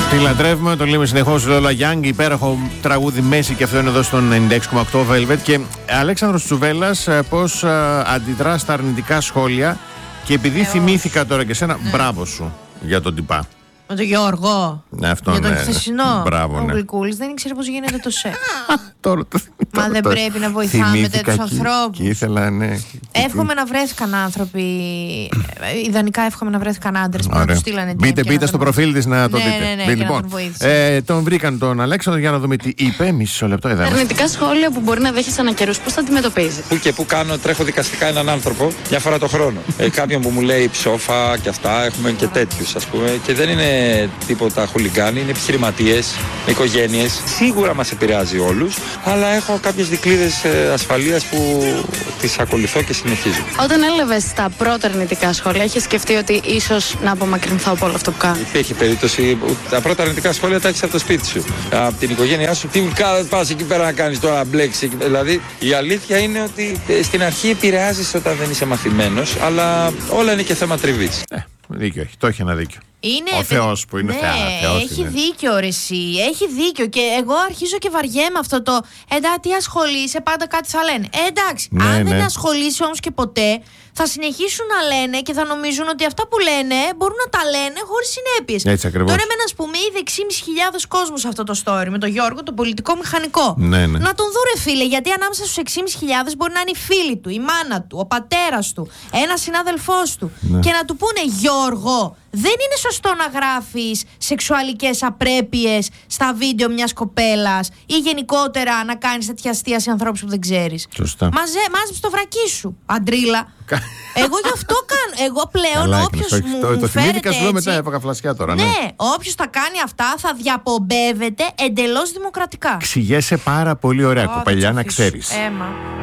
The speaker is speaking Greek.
Τη λατρεύουμε, το λέμε συνεχώς Lola Young, υπέροχο τραγούδι Μέση και αυτό είναι εδώ στον 96,8 Velvet. Και Αλέξανδρος Τσουβέλλας πώς αντιδρά στα αρνητικά σχόλια και επειδή θυμήθηκα τώρα και σένα, μπράβο σου για τον τυπά. Με τον Γιώργο. Ναι, αυτό για τον ναι. χθεσινό. Μπράβο, ο ναι. Γλυκούλης δεν ήξερε πώς γίνεται το σεξ. Μα δεν πρέπει να βοηθάμε τέτοιους ανθρώπους. Και ήθελα, ναι. Εύχομαι να βρέθηκαν άνθρωποι. Ιδανικά εύχομαι να βρέθηκαν άντρες που να του στείλανε DM. Μπείτε στο προφίλ της να το δείτε. Ναι, Λοιπόν, τον βρήκαν τον Αλέξανδρο για να δούμε τι είπε. Μισό λεπτό, εδώ. Αρνητικά σχόλια που μπορεί να δέχεσαι ανά καιρούς, πώς τα αντιμετωπίζεις? Πού και πού τρέχω δικαστικά έναν άνθρωπο μια φορά το χρόνο. Κάποιον που μου λέει ψόφα και αυτά, έχουμε και τέτοιους ας πούμε. Και δεν είναι τίποτα χουλιγκάνι, είναι επιχειρηματίες, οικογένειες. Σίγουρα μας επηρεάζει όλους, αλλά έχω κάποιες δικλείδες ασφαλείας που τις ακολουθώ και συνεχίζω. Όταν έλαβες τα πρώτα αρνητικά σχόλια, είχες σκεφτεί ότι ίσως να απομακρυνθώ από όλο αυτό που κάνω? Υπήρχε περίπτωση, τα πρώτα αρνητικά σχόλια τα έχεις από το σπίτι σου, από την οικογένειά σου. Τι πας εκεί πέρα να κάνεις τώρα, μπλέξεις? Δηλαδή, η αλήθεια είναι ότι στην αρχή επηρεάζεις όταν δεν είσαι μαθημένος, αλλά όλα είναι και θέμα τριβής. Δίκιο έχει, το έχει ένα δίκιο. Είναι, ο Θεός που είναι Θεός. Έχει δίκιο ρε εσύ, έχει δίκιο. Και εγώ αρχίζω και βαριέμαι αυτό το τι ασχολείσαι, πάντα κάτι θα λένε. Εντάξει, αν δεν ασχολείσαι όμως και ποτέ, θα συνεχίσουν να λένε και θα νομίζουν ότι αυτά που λένε μπορούν να τα λένε χωρίς συνέπειες. Έτσι ακριβώς. Τώρα εμένα, ας πούμε, είδε 6.500 κόσμος αυτό το story με τον Γιώργο, τον πολιτικό μηχανικό. Ναι. Να τον δούρε φίλε, γιατί ανάμεσα στους 6.500 μπορεί να είναι οι φίλοι του, η μάνα του, ο πατέρας του, ένας συνάδελφός του. Ναι. Και να του πούνε, Γιώργο, δεν είναι σωστό να γράφεις σεξουαλικές απρέπειες στα βίντεο μιας κοπέλας ή γενικότερα να κάνεις τέτοια αστεία σε ανθρώπους που δεν ξέρεις. Σωστά. Μάζεψε το βρακί σου, αντρίλα. Εγώ γι' αυτό κάνω. Εγώ πλέον όποιος μου το θυμήθηκα, σου λέω μετά, έτσι, έφαγα φλασιά τώρα. Ναι, όποιος τα κάνει αυτά θα διαπομπεύεται εντελώς δημοκρατικά. Ξηγέσαι πάρα πολύ ωραία, κοπελιά, να ξέρεις. Έμα.